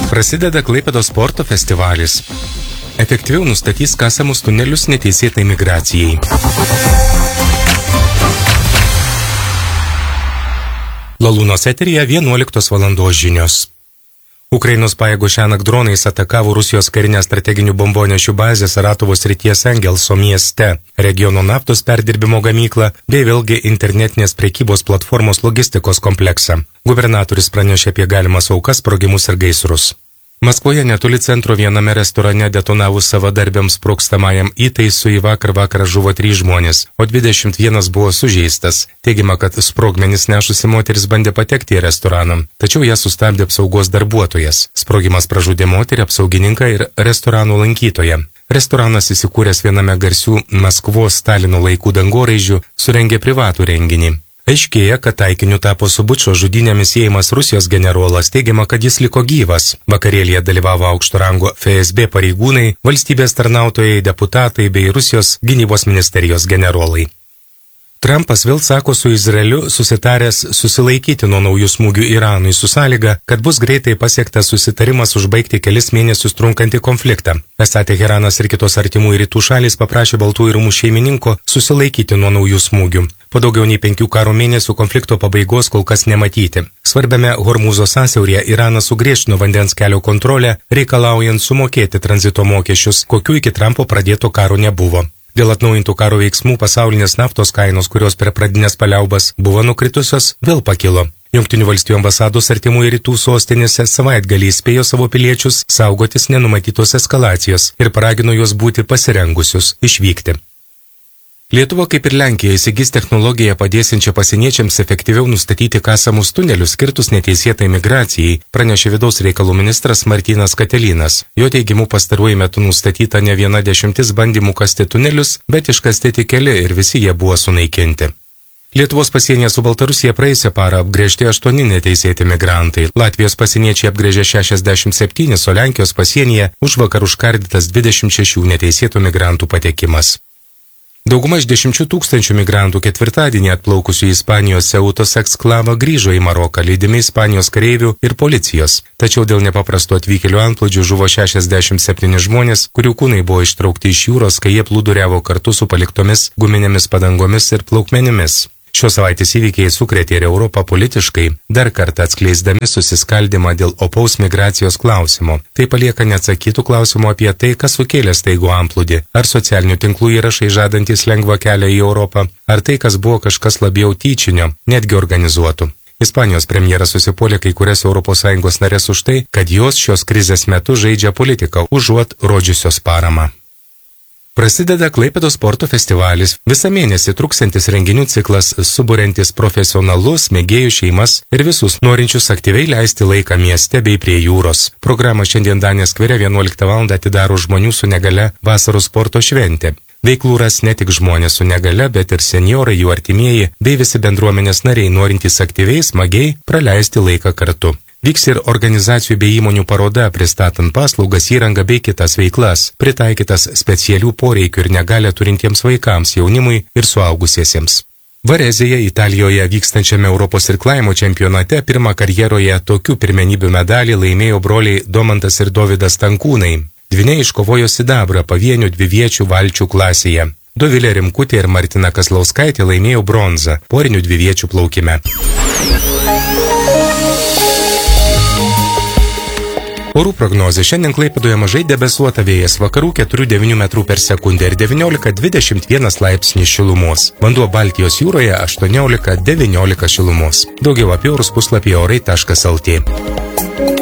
Prasideda Klaipėdos sporto festivalis. Efektyviau nustatys kasamus tunelius neteisėtai migracijai. Lalūnos eteryje 11 valandos žinios. Ukrainos pajėgų šiąnakt dronais atakavo Rusijos karinę strateginių bombonešių bazę Saratovo srities Engelso mieste, regiono naftos perdirbimo gamyklą bei vėlgi internetinės prekybos platformos logistikos kompleksą. Gubernatorius pranešė apie galimas aukas, sprogimus ir gaisrus. Maskvoje netoli centro viename restorane detonavus savadarbiams sprogstamajam įtaisui vakar žuvo 3 žmonės, o 21 buvo sužeistas. Teigiama, kad sprogmenis nešusi moteris bandė patekti į restoraną, tačiau ją sustabdė apsaugos darbuotojas. Sprogimas pražudė moterį, apsaugininką ir restorano lankytoją. Restoranas įsikūręs viename garsių Maskvos Stalino laikų dangoraižių surengė privatų renginį. Aiškėja, kad taikiniu tapo su Bučo žudynėmis siejamas Rusijos generolas, teigiama, kad jis liko gyvas. Vakarėlyje dalyvavo aukšto rango FSB pareigūnai, valstybės tarnautojai, deputatai bei Rusijos gynybos ministerijos generolai. Trumpas vėl sako su Izraeliu susitaręs susilaikyti nuo naujų smūgių Iranui su sąlyga, kad bus greitai pasiektas susitarimas užbaigti kelis mėnesius trunkantį konfliktą. Esą Teheranas ir kitos artimųjų rytų šalys paprašė Baltųjų rūmų šeimininko susilaikyti nuo naujų smūgių. Po daugiau nei 5 karo mėnesių konflikto pabaigos kol kas nematyti. Svarbiame Hormūzo sąsiauryje Iranas sugriežtino vandens kelio kontrolę, reikalaujant sumokėti tranzito mokesčius, kokių iki Trumpo pradėto karo nebuvo. Dėl atnaujintų karo veiksmų pasaulinės naftos kainos, kurios per pradinės paliaubas buvo nukritusios, vėl pakilo. Jungtinių valstijų ambasados artimųjų rytų sostinėse savaitgalį įspėjo savo piliečius saugotis nenumatytos eskalacijos ir paragino juos būti pasirengusius išvykti. Lietuva, kaip ir Lenkija, įsigys technologiją padėsiančią pasieniečiams efektyviau nustatyti kasamus tunelius skirtus neteisėtai migracijai, pranešė vidaus reikalų ministras Martynas Katelinas. Jo teigimu pastaruoju metu nustatyta ne 10 bandymų kasti tunelius, bet iškasti tik keli ir visi jie buvo sunaikinti. Lietuvos pasienyje su Baltarusija praėjusią parą apgręžti 8 neteisėti migrantai. Latvijos pasieniečiai apgręžė 67, o Lenkijos pasienyje užvakar užkardytas 26 neteisėtų migrantų patekimas. Dauguma iš 10 000 migrantų ketvirtadienį atplaukusių į Ispanijos Ceutos eksklavą grįžo į Maroką, lydimi Ispanijos kareivių ir policijos. Tačiau dėl nepaprasto atvykėlių antplūdžių žuvo 67 žmonės, kurių kūnai buvo ištraukti iš jūros, kai jie plūduriavo kartu su paliktomis guminėmis padangomis ir plaukmenimis. Šios savaitės įvykiai sukrėtė ir Europą politiškai, dar kartą atskleisdami susiskaldimą dėl opaus migracijos klausimo. Tai palieka neatsakytų klausimų apie tai, kas sukėlė staigų antplūdį, ar socialinių tinklų įrašai žadantys lengvą kelią į Europą, ar tai, kas buvo kažkas labiau tyčinio, netgi organizuotų. Ispanijos premjeras susipuolė kai kurias ES narės už tai, kad jos šios krizės metu žaidžia politiką, užuot rodžiusios paramą. Prasideda Klaipėdos sporto festivalis, visą mėnesį truksiantis renginių ciklas, suburiantis profesionalus, mėgėjų šeimas ir visus norinčius aktyviai leisti laiką mieste bei prie jūros. Programą šiandien Danės skvere 11 val. Atidaro žmonių su negale vasaros sporto šventė. Veiklų ras ne tik žmonės su negale, bet ir senjorai, jų artimieji bei visi bendruomenės nariai norintys aktyviai, smagiai praleisti laiką kartu. Vyks ir organizacijų bei įmonių paroda, pristatant paslaugas, įrangą bei kitas veiklas, pritaikytas specialių poreikių ir negalę turintiems vaikams, jaunimui ir suaugusiesiems. Varezėje, Italijoje vykstančiame Europos irklavimo čempionate pirmą karjeroje tokių pirmenybių medalį laimėjo broliai Domantas ir Dovydas Tankūnai. Dvyniai iškovojo sidabrą pavienių dviviečių valčių klasėje. Dovilė Rimkutė ir Martina Kaslauskaitė laimėjo bronzą porinių dviviečių plaukime. Orų prognozė. Šiandien Klaipėdoje mažai debesuota, vėjas vakarų 4–9 metrų per sekundę ir 19–21 laipsnis šilumos. Vanduo Baltijos jūroje 18–19 šilumos. Daugiau apie orus puslapyje orai.lt.